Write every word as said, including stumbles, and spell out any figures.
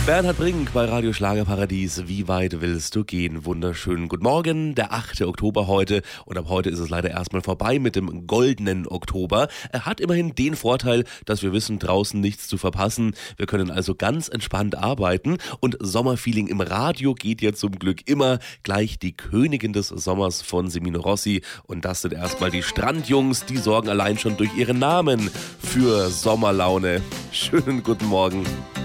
Bernhard Brink bei Radio Schlagerparadies. Wie weit willst du gehen? Wunderschönen guten Morgen, der achte Oktober heute. Und ab heute ist es leider erstmal vorbei mit dem goldenen Oktober. Er hat immerhin den Vorteil, dass wir wissen, draußen nichts zu verpassen. Wir können also ganz entspannt arbeiten. Und Sommerfeeling im Radio geht ja zum Glück immer. Gleich die Königin des Sommers von Semino Rossi. Und das sind erstmal die Strandjungs. Die sorgen allein schon durch ihren Namen für Sommerlaune. Schönen guten Morgen.